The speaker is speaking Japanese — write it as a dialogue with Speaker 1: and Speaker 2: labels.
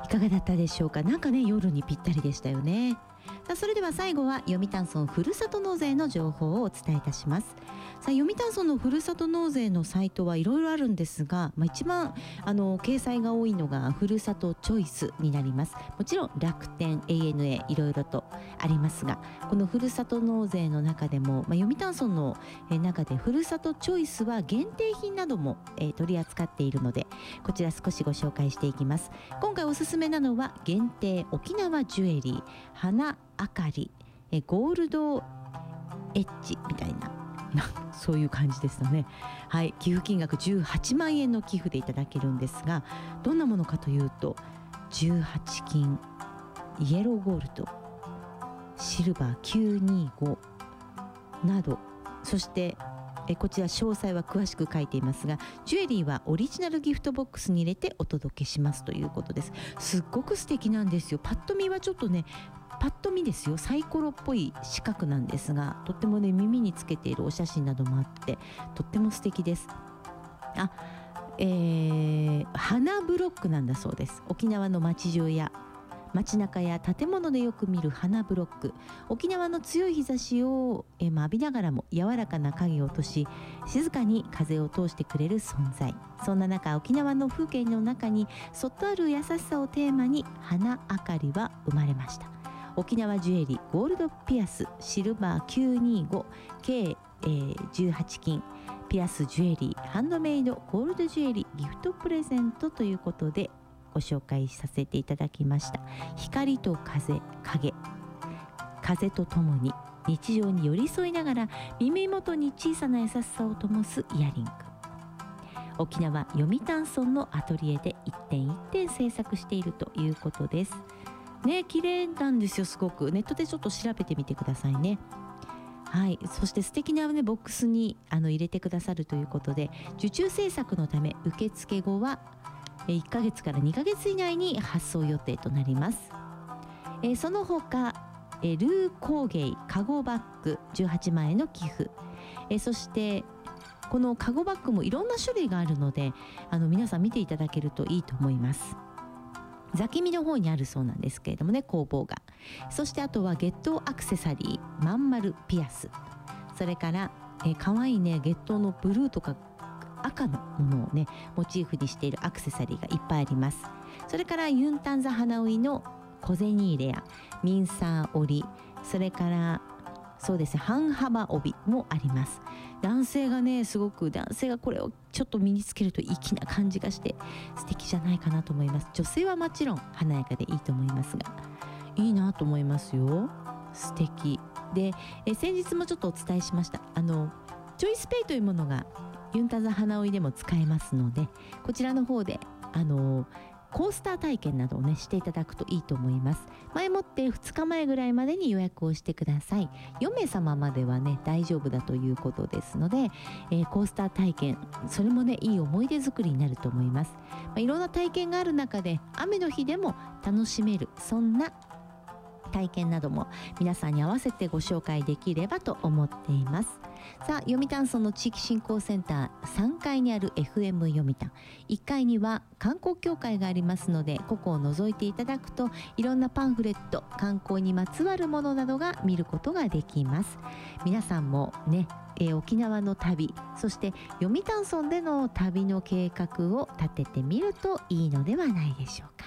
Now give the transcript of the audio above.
Speaker 1: いかがだったでしょうか。なんかね、夜にぴったりでしたよね。さあ、それでは最後は読谷村ふるさと納税の情報をお伝えいたします。さあ、読谷村のふるさと納税のサイトはいろいろあるんですが、一番掲載が多いのがふるさとチョイスになります。もちろん楽天 ANA いろいろとありますが、このふるさと納税の中でも、読谷村の中でふるさとチョイスは限定品なども取り扱っているので、こちら少しご紹介していきます。今回おすすめなのは限定沖縄ジュエリー花あかりゴールドエッジみたいなそういう感じですよね。はい、寄付金額18万円の寄付でいただけるんですが、どんなものかというと18金イエローゴールドシルバー925など、そしてこちら詳細は詳しく書いていますが、ジュエリーはオリジナルギフトボックスに入れてお届けしますということです。すっごく素敵なんですよ。パッと見はちょっとね、パッと見ですよ、サイコロっぽい四角なんですが、とってもね、耳につけているお写真などもあってとっても素敵です。花ブロックなんだそうです。沖縄の街中や街中や建物でよく見る花ブロック、沖縄の強い日差しを浴びながらも柔らかな影を落とし、静かに風を通してくれる存在。そんな中、沖縄の風景の中にそっとある優しさをテーマに花あかりは生まれました。沖縄ジュエリーゴールドピアスシルバー925計18金ピアスジュエリーハンドメイドゴールドジュエリーギフトプレゼントということでご紹介させていただきました。光と風、風とともに日常に寄り添いながら耳元に小さな優しさを灯すイヤリング。沖縄読谷村のアトリエで一点一点制作しているということですね。綺麗なんですよ。すごくネットでちょっと調べてみてくださいね。はい、そして素敵な、ボックスに入れてくださるということで、受注制作のため受付後は1ヶ月から2ヶ月以内に発送予定となります。その他ルー工芸カゴバッグ18万円の寄付、そしてこのカゴバッグもいろんな種類があるので皆さん見ていただけるといいと思います。座気味の方にあるそうなんですけれどもね、工房が。そしてあとは月桃アクセサリーまん丸ピアス、それからかわいいね、月桃のブルーとか赤のものをねモチーフにしているアクセサリーがいっぱいあります。それからユンタンザ花織の小銭入れやミンサー織り、それからそうですね、半幅帯もあります。男性がね、すごく男性がこれをちょっと身につけると粋な感じがして素敵じゃないかなと思います。女性はもちろん華やかでいいと思いますが、いいなと思いますよ。素敵で、先日もちょっとお伝えしましたチョイスペイというものがユンタザ花織でも使えますので、こちらの方でコースター体験などをねしていただくといいと思います。前もって2日前ぐらいまでに予約をしてください。4名様まではね大丈夫だということですので、コースター体験、それもねいい思い出作りになると思います。いろんな体験がある中で雨の日でも楽しめる、そんな体験なども皆さんに合わせてご紹介できればと思っています。さあ、読谷村の地域振興センター3階にある FM 読谷、1階には観光協会がありますので、ここを覗いていただくといろんなパンフレット、観光にまつわるものなどが見ることができます。皆さんもね、沖縄の旅、そして読谷村での旅の計画を立ててみるといいのではないでしょうか。